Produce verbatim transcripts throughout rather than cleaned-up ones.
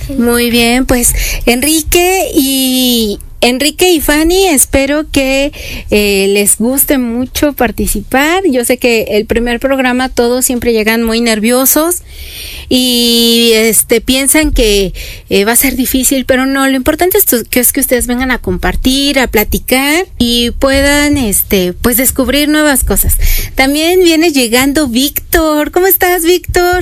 Muy bien, pues Enrique y Enrique y Fanny, espero que eh, les guste mucho participar. Yo sé que el primer programa todos siempre llegan muy nerviosos y este piensan que eh, va a ser difícil, pero no, lo importante es que, es que ustedes vengan a compartir, a platicar y puedan este pues descubrir nuevas cosas. También viene llegando Víctor. ¿Cómo estás, Víctor?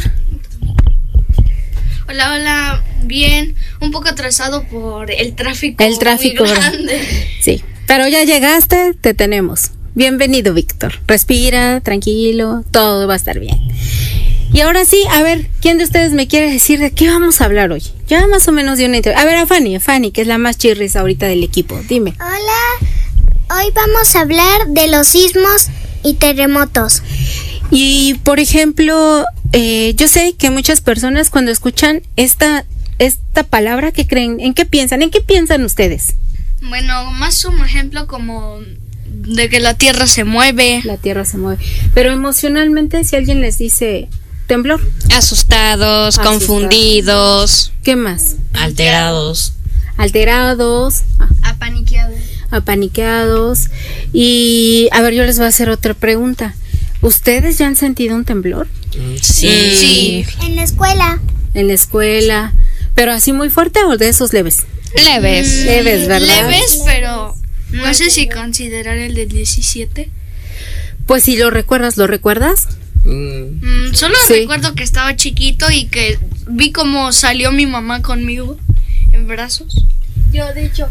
Hola, hola, bien, un poco atrasado por el tráfico. El tráfico, muy grande. Sí, pero ya llegaste, te tenemos. Bienvenido, Víctor. Respira, tranquilo, todo va a estar bien. Y ahora sí, a ver, ¿quién de ustedes me quiere decir de qué vamos a hablar hoy? Ya más o menos de una introducción. A ver, a Fanny, a Fanny, que es la más chirris ahorita del equipo, dime. Hola, hoy vamos a hablar de los sismos y terremotos. Y, por ejemplo, eh, yo sé que muchas personas cuando escuchan esta esta palabra, ¿qué creen? ¿En qué piensan? ¿En qué piensan ustedes? Bueno, más un ejemplo como de que la tierra se mueve. La tierra se mueve. Pero emocionalmente, si alguien les dice temblor. Asustados, Asustados. Confundidos. ¿Qué más? Alterados. Alterados. Apaniqueados. Apaniqueados. Y, a ver, yo les voy a hacer otra pregunta. ¿Ustedes ya han sentido un temblor? Sí. Sí. En la escuela. En la escuela. ¿Pero así muy fuerte o de esos leves? Leves. Mm, leves, ¿verdad? Leves, pero no sé si considerar el del diecisiete. Pues si lo recuerdas, ¿lo recuerdas? Mm, solo sí. recuerdo que estaba chiquito y que vi cómo salió mi mamá conmigo en brazos. Yo, de hecho.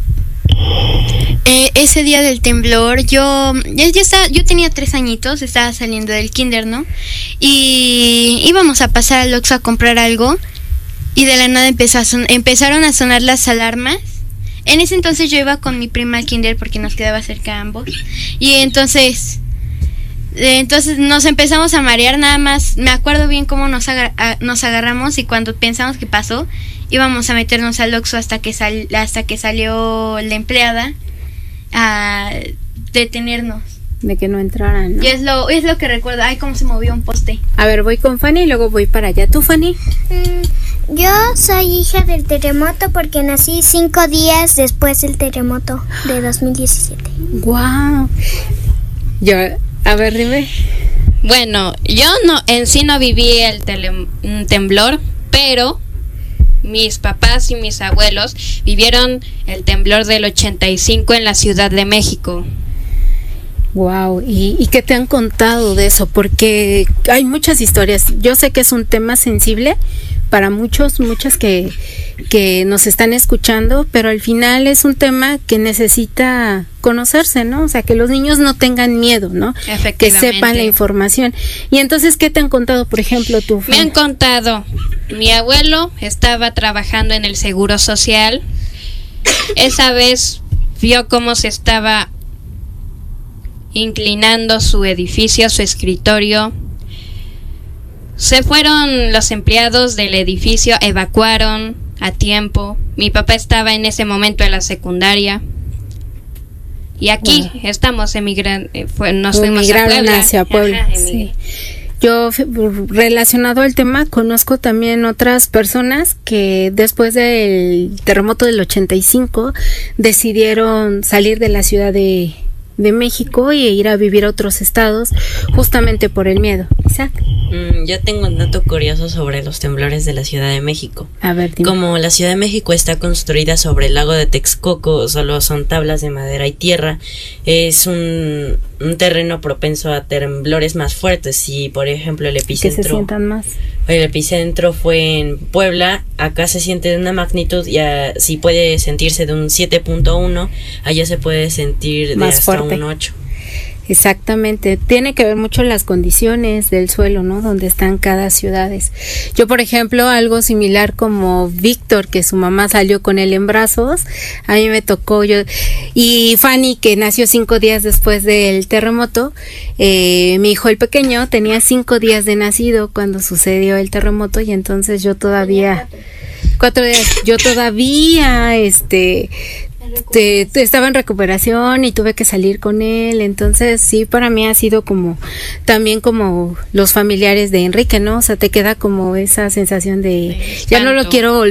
Eh, ese día del temblor, yo ya, ya estaba, yo tenía tres añitos, estaba saliendo del kinder, ¿no? Y íbamos a pasar al Oxxo a comprar algo y de la nada empezó a son, empezaron a sonar las alarmas. En ese entonces yo iba con mi prima al kinder porque nos quedaba cerca a ambos y entonces eh, entonces nos empezamos a marear nada más. Me acuerdo bien cómo nos, agar, a, nos agarramos y cuando pensamos que pasó íbamos a meternos al Oxxo hasta que sal, hasta que salió la empleada a detenernos. De que no entraran, ¿no? Y es lo, es lo que recuerdo. Ay, cómo se movió un poste. A ver, voy con Fanny y luego voy para allá. ¿Tú, Fanny? Mm, yo soy hija del terremoto porque nací cinco días después del terremoto de dos mil diecisiete. Wow. Yo, a ver, dime. Bueno, yo no en sí no viví el tele, un temblor, pero mis papás y mis abuelos vivieron el temblor del ochenta y cinco en la Ciudad de México. Wow, ¿Y, ¿y qué te han contado de eso? Porque hay muchas historias. Yo sé que es un tema sensible para muchos, muchas que, que nos están escuchando, pero al final es un tema que necesita conocerse, ¿no? O sea, que los niños no tengan miedo, ¿no? Que sepan la información. Y entonces, ¿qué te han contado, por ejemplo, tú? Me han contado, mi abuelo estaba trabajando en el Seguro Social. Esa vez vio cómo se estaba inclinando su edificio, su escritorio. Se fueron los empleados del edificio, evacuaron a tiempo. Mi papá estaba en ese momento en la secundaria. Y aquí wow. estamos emigrando, fue, nos fuimos a Puebla. hacia Puebla. Ajá, sí. Yo, relacionado al tema, conozco también otras personas que después del terremoto del ochenta y cinco decidieron salir de la Ciudad de de México y ir a vivir a otros estados justamente por el miedo. Isaac. Mm, yo tengo un dato curioso sobre los temblores de la Ciudad de México. A ver, dime. Como la Ciudad de México está construida sobre el lago de Texcoco, solo son tablas de madera y tierra, es un, un terreno propenso a temblores más fuertes. Si, por ejemplo, el epicentro... Que se sientan más. El epicentro fue en Puebla, acá se siente de una magnitud, ya si puede sentirse de un siete punto uno, allá se puede sentir de más hasta fuerte. un ocho. Exactamente, tiene que ver mucho las condiciones del suelo, ¿no? Donde están cada ciudades. Yo, por ejemplo, algo similar como Víctor, que su mamá salió con él en brazos, a mí me tocó, yo y Fanny, que nació cinco días después del terremoto, eh, mi hijo el pequeño tenía cinco días de nacido cuando sucedió el terremoto y entonces yo todavía cuatro días, yo todavía, este Te, te estaba en recuperación y tuve que salir con él, entonces sí, para mí ha sido como también como los familiares de Enrique, ¿no? O sea, te queda como esa sensación de ya no lo quiero